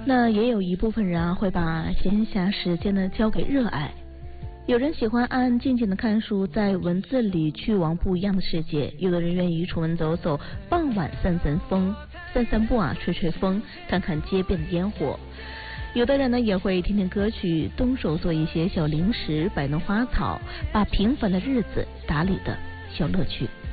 那也有一部分人啊，会把闲暇时间呢交给热爱。有人喜欢安安静静的看书，在文字里去往不一样的世界；有的人愿意出门走走，傍晚散散步啊，吹吹风，看看街边的烟火。有的人呢也会听听歌曲，动手做一些小零食，摆弄花草，把平凡的日子打理的小乐趣。